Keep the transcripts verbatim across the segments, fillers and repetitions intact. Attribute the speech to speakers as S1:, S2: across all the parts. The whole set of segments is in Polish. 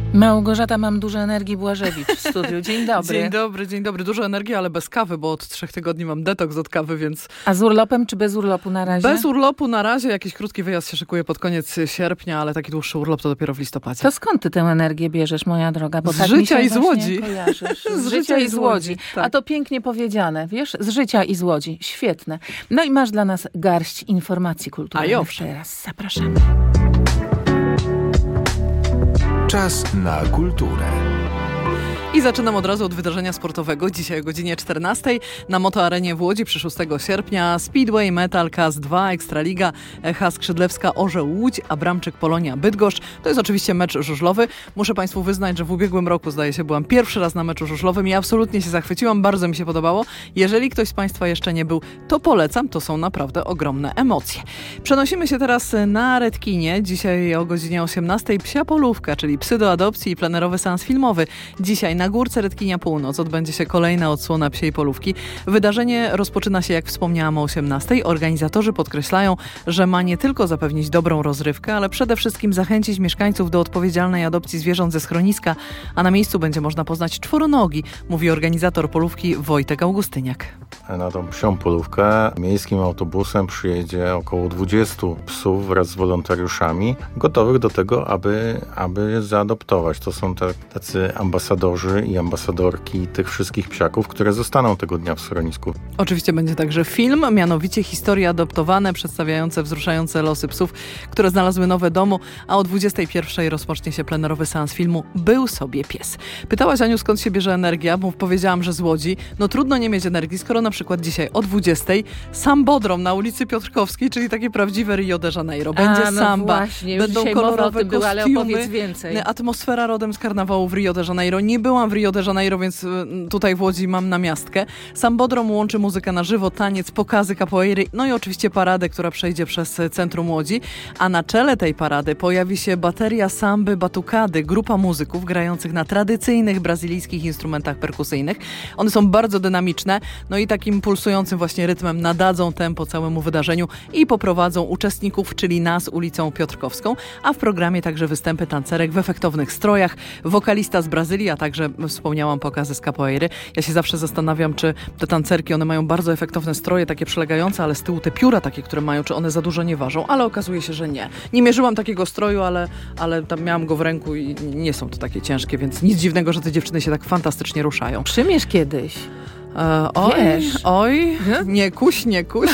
S1: Małgorzata, mam dużo energii, Błażewicz w studiu. Dzień dobry.
S2: Dzień dobry, dzień dobry. Dużo energii, ale bez kawy, bo od trzech tygodni mam detoks od kawy, więc...
S1: A z urlopem czy bez urlopu na razie?
S2: Bez urlopu na razie. Jakiś krótki wyjazd się szykuje pod koniec sierpnia, ale taki dłuższy urlop to dopiero w listopadzie.
S1: To skąd ty tę energię bierzesz, moja droga? Bo
S2: z
S1: tak
S2: życia
S1: mi się
S2: i z Łodzi.
S1: Z, z życia i z Łodzi. Tak. A to pięknie powiedziane, wiesz? Z życia i z Łodzi. Świetne. No i masz dla nas garść informacji kulturalnych.
S2: A owszem.
S1: Teraz zapraszamy.
S3: Czas na kulturę.
S2: I zaczynam od razu od wydarzenia sportowego. Dzisiaj o godzinie czternastej na Motoarenie w Łodzi przy szóstego sierpnia Speedway Metal K A S dwa, Ekstraliga, H Skrzydlewska, Orzeł Łódź, Abramczyk Polonia Bydgoszcz. To jest oczywiście mecz żużlowy. Muszę Państwu wyznać, że w ubiegłym roku, zdaje się, byłam pierwszy raz na meczu żużlowym i absolutnie się zachwyciłam, bardzo mi się podobało. Jeżeli ktoś z Państwa jeszcze nie był, to polecam, to są naprawdę ogromne emocje. Przenosimy się teraz na Redkinie. Dzisiaj o godzinie osiemnastej Psia Polówka, czyli psy do adopcji i plenerowy seans filmowy. Dzisiaj na Górce Redkinia Północ odbędzie się kolejna odsłona Psiej Polówki. Wydarzenie rozpoczyna się, jak wspomniałam, o osiemnastej. Organizatorzy podkreślają, że ma nie tylko zapewnić dobrą rozrywkę, ale przede wszystkim zachęcić mieszkańców do odpowiedzialnej adopcji zwierząt ze schroniska, a na miejscu będzie można poznać czworonogi, mówi organizator polówki Wojtek Augustyniak.
S4: Na tą Psią Polówkę miejskim autobusem przyjedzie około dwudziestu psów wraz z wolontariuszami gotowych do tego, aby, aby zaadoptować. To są te, tacy ambasadorzy i ambasadorki tych wszystkich psiaków, które zostaną tego dnia w schronisku.
S2: Oczywiście będzie także film, mianowicie Historie adoptowane, przedstawiające wzruszające losy psów, które znalazły nowe domu, a o dwudziestej pierwszej rozpocznie się plenerowy seans filmu Był sobie pies. Pytałaś, Aniu, skąd się bierze energia, bo powiedziałam, że z Łodzi. No trudno nie mieć energii, skoro na przykład dzisiaj o dwudziestej Sambodrom na ulicy Piotrkowskiej, czyli takie prawdziwe Rio de Janeiro. Będzie
S1: a, no
S2: samba,
S1: właśnie,
S2: będą kolorowe
S1: były, ale
S2: kostiumy,
S1: opowiedz więcej.
S2: Atmosfera rodem z karnawału w Rio de Janeiro. Nie byłam w Rio de Janeiro, więc tutaj w Łodzi mam namiastkę. Sambodrom łączy muzykę na żywo, taniec, pokazy capoeiry, no i oczywiście paradę, która przejdzie przez centrum Łodzi. A na czele tej parady pojawi się bateria samby Batucady, grupa muzyków grających na tradycyjnych brazylijskich instrumentach perkusyjnych. One są bardzo dynamiczne, no i takim pulsującym właśnie rytmem nadadzą tempo całemu wydarzeniu i poprowadzą uczestników, czyli nas, ulicą Piotrkowską, a w programie także występy tancerek w efektownych strojach, wokalista z Brazylii, a także wspomniałam pokazy z capoeiry. Ja się zawsze zastanawiam, czy te tancerki, one mają bardzo efektowne stroje, takie przylegające, ale z tyłu te pióra takie, które mają, czy one za dużo nie ważą, ale okazuje się, że nie. Nie mierzyłam takiego stroju, ale, ale tam miałam go w ręku i nie są to takie ciężkie, więc nic dziwnego, że te dziewczyny się tak fantastycznie ruszają.
S1: Przymierz kiedyś.
S2: E, oj,
S1: Wiesz.
S2: oj, nie kuś, nie kuś.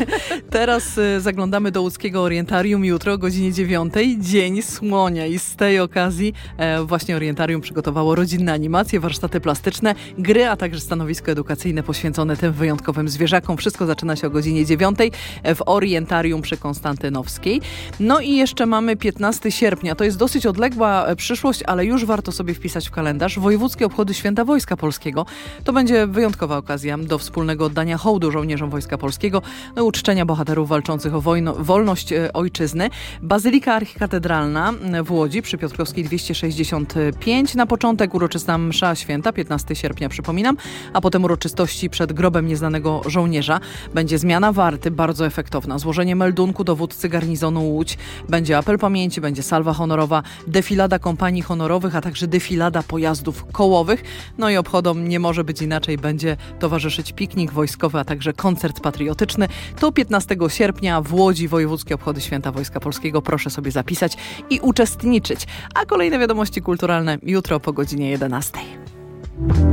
S2: Teraz y, zaglądamy do łódzkiego Orientarium jutro o godzinie dziewiątej. Dzień Słonia i z tej okazji e, właśnie Orientarium przygotowało rodzinne animacje, warsztaty plastyczne, gry, a także stanowisko edukacyjne poświęcone tym wyjątkowym zwierzakom. Wszystko zaczyna się o godzinie dziewiątej w Orientarium przy Konstantynowskiej. No i jeszcze mamy piętnastego sierpnia. To jest dosyć odległa przyszłość, ale już warto sobie wpisać w kalendarz. Wojewódzkie obchody Święta Wojska Polskiego. To będzie wyjątkowa okazja do wspólnego oddania hołdu żołnierzom Wojska Polskiego, no, uczczenia bohaterów walczących o wojno, wolność e, ojczyzny. Bazylika Archikatedralna w Łodzi przy Piotrkowskiej dwieście sześćdziesiąt pięć. Na początek uroczysta msza święta, piętnastego sierpnia przypominam, a potem uroczystości przed grobem nieznanego żołnierza. Będzie zmiana warty, bardzo efektowna. Złożenie meldunku dowódcy garnizonu Łódź. Będzie apel pamięci, będzie salwa honorowa, defilada kompanii honorowych, a także defilada pojazdów kołowych. No i obchodom nie może być inaczej, będzie towarzyszyć piknik wojskowy, a także koncert patriotyczny. To piętnastego sierpnia w Łodzi Wojewódzkie Obchody Święta Wojska Polskiego. Proszę sobie zapisać i uczestniczyć. A kolejne wiadomości kulturalne jutro po godzinie jedenastej.